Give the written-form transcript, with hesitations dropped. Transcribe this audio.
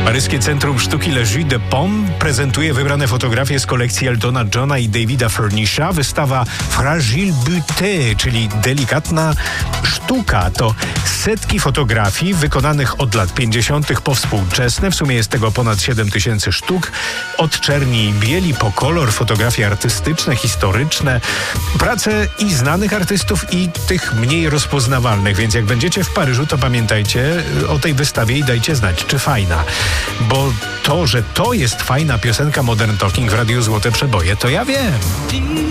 Paryskie Centrum Sztuki Le Jeu de Paume prezentuje wybrane fotografie z kolekcji Eltona Johna i Davida Furnisha. Wystawa Fragile Beauté, czyli delikatna sztuka. To setki fotografii wykonanych od lat 50. po współczesne. W sumie jest tego ponad 7000 sztuk. Od czerni i bieli po kolor, fotografie artystyczne, historyczne. Prace i znanych artystów, i tych mniej rozpoznawalnych. Więc jak będziecie w Paryżu, to pamiętajcie o tej wystawie i dajcie znać, czy fajna. Bo to, że to jest fajna piosenka Modern Talking w Radiu Złote Przeboje, to ja wiem.